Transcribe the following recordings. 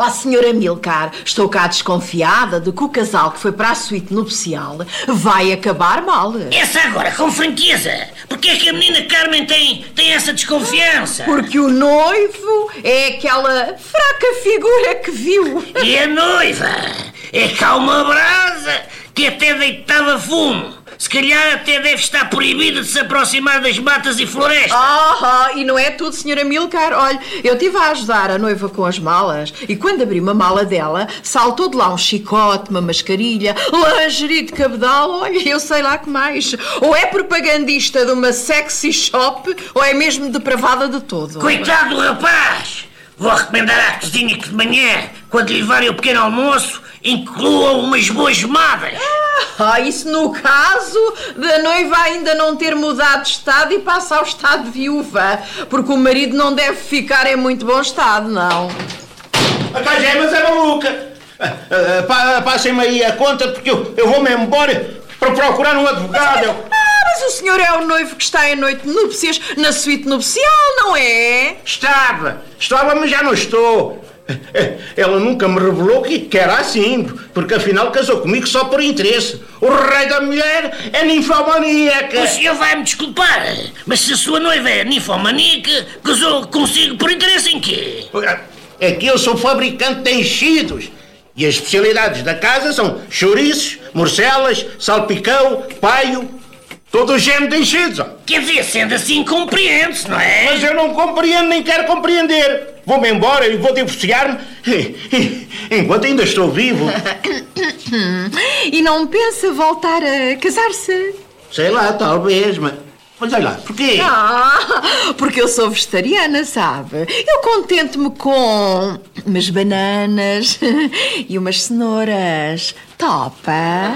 Ó, senhora Amilcar, estou cá desconfiada de que o casal que foi para a suíte nupcial vai acabar mal. Essa agora, com franqueza. Porque é que a menina Carmen tem essa desconfiança? Porque o noivo é aquela fraca figura que viu. E a noiva? É cá uma brasa que até deitava fumo. Se calhar até deve estar proibida de se aproximar das matas e florestas. E não é tudo, senhora Amilcar. Olha, eu estive a ajudar a noiva com as malas e quando abri uma mala dela, saltou de lá um chicote, uma mascarilha, lingerie de cabedal, olha, eu sei lá que mais. Ou é propagandista de uma sexy shop ou é mesmo depravada de todo. Coitado do rapaz! Vou recomendar à cozinha que de manhã, quando lhe levarem o pequeno almoço, incluam umas boas gemadas. Isso no caso da noiva ainda não ter mudado de estado e passa ao estado de viúva, porque o marido não deve ficar em muito bom estado, não. A Cajé, mas é maluca. Passem-me aí a conta porque eu vou-me embora para procurar um advogado. Mas o senhor é o noivo que está em noite de núpcias na suíte nupcial, não é? Estava, mas já não estou. Ela nunca me revelou que era assim, porque afinal casou comigo só por interesse. O rei da mulher é ninfomaníaca. O senhor vai-me desculpar, mas se a sua noiva é ninfomaníaca, casou consigo por interesse em quê? É que eu sou fabricante de enchidos e as especialidades da casa são chouriços, morcelas, salpicão, paio, todo o género de enchidos. Quer dizer, sendo assim, compreende-se, não é? Mas eu não compreendo nem quero compreender. Vou-me embora e vou divorciar-me enquanto ainda estou vivo. E não pensa voltar a casar-se? Sei lá, talvez, mas olha lá, porquê? Porque eu sou vegetariana, sabe? Eu contento-me com umas bananas e umas cenouras. Topa?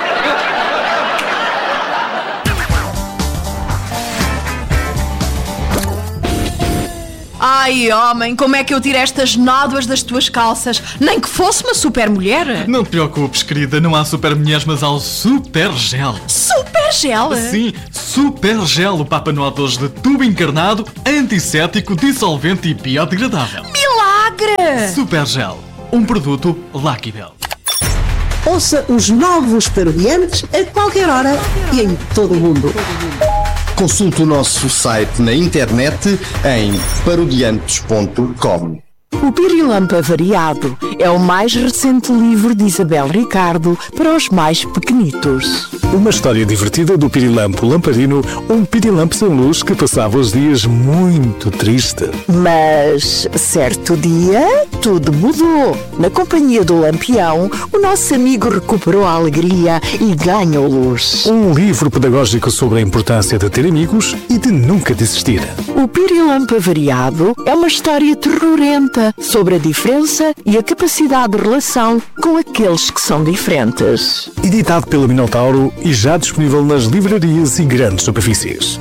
Ai, homem, como é que eu tiro estas nódoas das tuas calças? Nem que fosse uma super mulher. Não te preocupes, querida, não há super mulheres, mas há o Super Gel. Super Gel? Sim, Super Gel, o Papa Noel de tubo encarnado, antisséptico, dissolvente e biodegradável. Milagre! Super Gel, um produto Lucky Bell. Ouça os novos Parodiantes a qualquer hora e em todo o mundo. Consulte o nosso site na internet em parodiantes.com. O Pirilampo Avariado é o mais recente livro de Isabel Ricardo para os mais pequenitos. Uma história divertida do Pirilampo Lamparino, um pirilampo sem luz que passava os dias muito triste. Mas, certo dia, tudo mudou. Na companhia do Lampião, o nosso amigo recuperou a alegria e ganhou luz. Um livro pedagógico sobre a importância de ter amigos e de nunca desistir. O Pirilampo Avariado é uma história terrorenta sobre a diferença e a capacidade de relação com aqueles que são diferentes. Editado pela Minotauro e já disponível nas livrarias e grandes superfícies.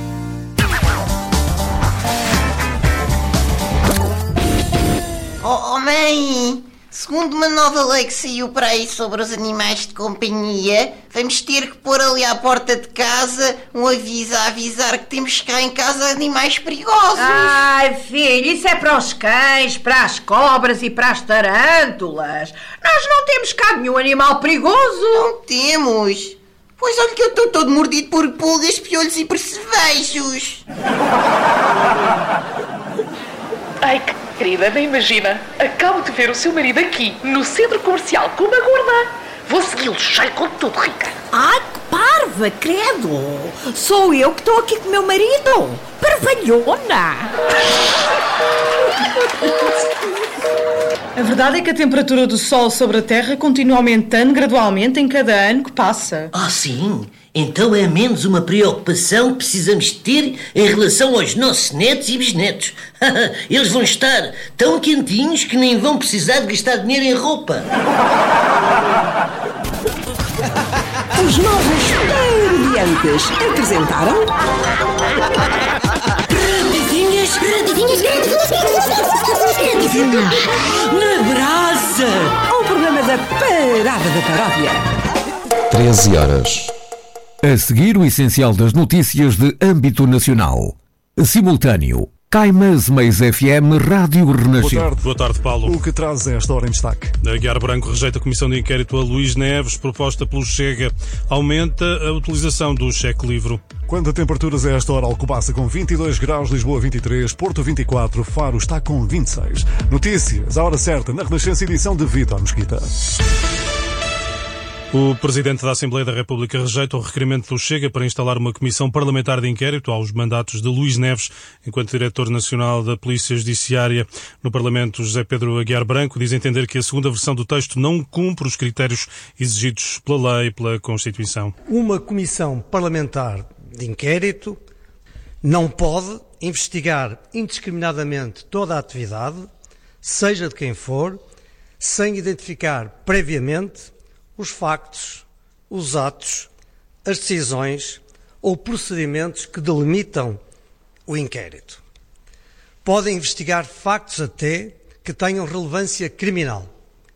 Oh, mãe! Segundo uma nova lei que saiu para aí sobre os animais de companhia, vamos ter que pôr ali à porta de casa um aviso a avisar que temos cá em casa animais perigosos. Ai, filho, isso é para os cães, para as cobras e para as tarântulas. Nós não temos cá nenhum animal perigoso. Não temos. Pois olha que eu estou todo mordido por pulgas, piolhos e percevejos. Ai, querida, nem imagina. Acabo de ver o seu marido aqui, no centro comercial, com uma gorda. Vou segui-lo, já com tudo, Rica. Ai, que parva, credo. Sou eu que estou aqui com o meu marido. Parvalhona. A verdade é que a temperatura do Sol sobre a Terra continua aumentando gradualmente em cada ano que passa. Sim? Então é menos uma preocupação que precisamos ter em relação aos nossos netos e bisnetos. Eles vão estar tão quentinhos que nem vão precisar de gastar dinheiro em roupa. Os novos Parodiantes apresentaram... Radinhas na brasa. Um programa da Parada da Paródia. 13 horas. A seguir, o essencial das notícias de âmbito nacional. Simultâneo, Caimas Mais FM Rádio Renascença. Boa tarde, Paulo. O que traz esta hora em destaque? A Aguiar Branco rejeita a comissão de inquérito a Luís Neves, proposta pelo Chega. Aumenta a utilização do cheque livre. Quanto a temperaturas a esta hora, Alcobaça com 22 graus, Lisboa 23, Porto 24, Faro está com 26. Notícias, à hora certa, na Renascença, edição de Vítor Mesquita. O Presidente da Assembleia da República rejeita o requerimento do Chega para instalar uma comissão parlamentar de inquérito aos mandatos de Luís Neves, enquanto Diretor Nacional da Polícia Judiciária. No Parlamento, José Pedro Aguiar Branco diz entender que a segunda versão do texto não cumpre os critérios exigidos pela lei e pela Constituição. Uma comissão parlamentar de inquérito não pode investigar indiscriminadamente toda a atividade, seja de quem for, sem identificar previamente os factos, os atos, as decisões ou procedimentos que delimitam o inquérito. Podem investigar factos até que tenham relevância criminal,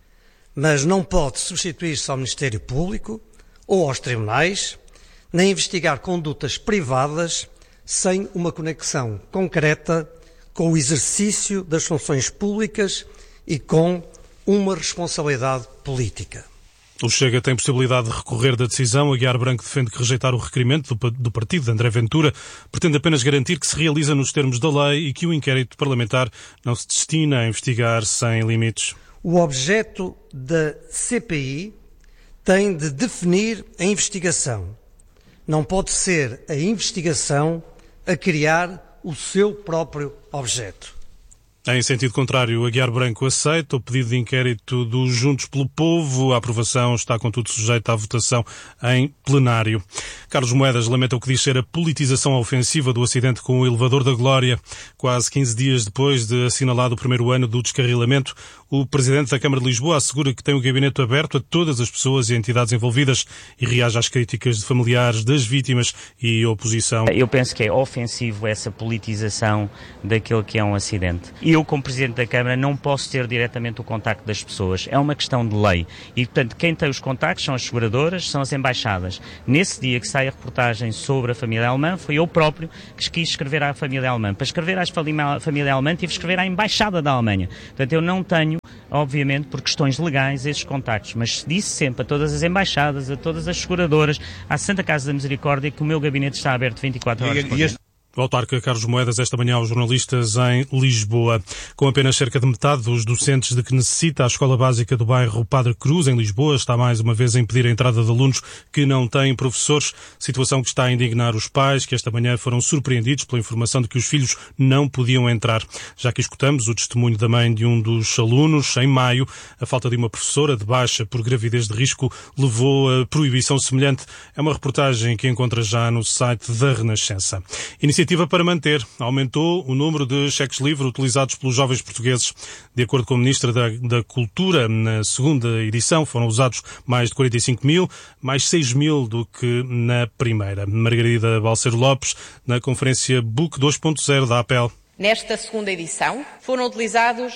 mas não pode substituir-se ao Ministério Público ou aos tribunais, nem investigar condutas privadas sem uma conexão concreta com o exercício das funções públicas e com uma responsabilidade política. O Chega tem possibilidade de recorrer da decisão. Aguiar Branco defende que rejeitar o requerimento do partido de André Ventura pretende apenas garantir que se realiza nos termos da lei e que o inquérito parlamentar não se destina a investigar sem limites. O objeto da CPI tem de definir a investigação. Não pode ser a investigação a criar o seu próprio objeto. Em sentido contrário, Aguiar Branco aceita o pedido de inquérito dos Juntos pelo Povo. A aprovação está, contudo, sujeita à votação em plenário. Carlos Moedas lamenta o que diz ser a politização ofensiva do acidente com o elevador da Glória. Quase 15 dias depois de assinalado o primeiro ano do descarrilamento, o Presidente da Câmara de Lisboa assegura que tem o gabinete aberto a todas as pessoas e entidades envolvidas e reage às críticas de familiares das vítimas e oposição. Eu penso que é ofensivo essa politização daquele que é um acidente. Eu, como Presidente da Câmara, não posso ter diretamente o contacto das pessoas. É uma questão de lei. E, portanto, quem tem os contactos são as seguradoras, são as embaixadas. Nesse dia que sai a reportagem sobre a família alemã, foi eu próprio que quis escrever à família alemã. Para escrever à família alemã, tive que escrever à embaixada da Alemanha. Portanto, eu não tenho, obviamente, por questões legais, esses contactos. Mas disse sempre a todas as embaixadas, a todas as seguradoras, à Santa Casa da Misericórdia, que o meu gabinete está aberto 24 horas por dia. O autarca Carlos Moedas esta manhã aos jornalistas em Lisboa. Com apenas cerca de metade dos docentes de que necessita a Escola Básica do bairro Padre Cruz, em Lisboa, está mais uma vez a impedir a entrada de alunos que não têm professores. Situação que está a indignar os pais, que esta manhã foram surpreendidos pela informação de que os filhos não podiam entrar. Já que escutamos o testemunho da mãe de um dos alunos, em maio, a falta de uma professora de baixa por gravidez de risco levou a proibição semelhante. É uma reportagem que encontra já no site da Renascença. Iniciativa para manter. Aumentou o número de cheques livres utilizados pelos jovens portugueses. De acordo com a Ministra da Cultura, na segunda edição foram usados mais de 45 mil, mais 6 mil do que na primeira. Margarida Balseiro Lopes, na conferência Book 2.0 da APEL. Nesta segunda edição foram utilizados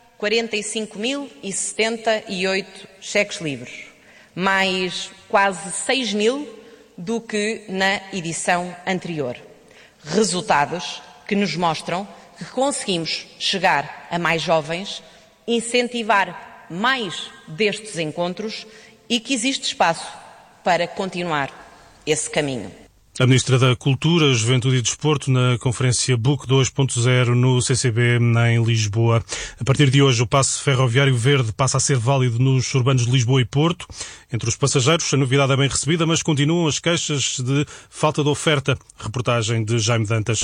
45.078 cheques livres, mais quase 6 mil do que na edição anterior. Resultados que nos mostram que conseguimos chegar a mais jovens, incentivar mais destes encontros e que existe espaço para continuar esse caminho. A Ministra da Cultura, Juventude e Desporto, na conferência Book 2.0 no CCB em Lisboa. A partir de hoje, o passe ferroviário verde passa a ser válido nos urbanos de Lisboa e Porto. Entre os passageiros, a novidade é bem recebida, mas continuam as queixas de falta de oferta. Reportagem de Jaime Dantas.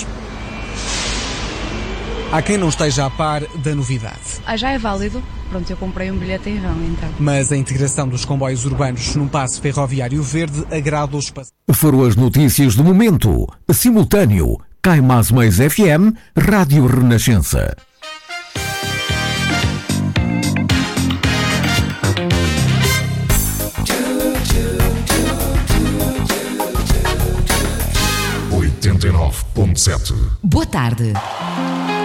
Há quem não esteja a par da novidade. Já é válido? Pronto, eu comprei um bilhete em vão, então. Mas a integração dos comboios urbanos num passe ferroviário verde agrada os passageiros. Foram as notícias do momento. Simultâneo, Caimas Mais FM, Rádio Renascença. .7. Boa tarde.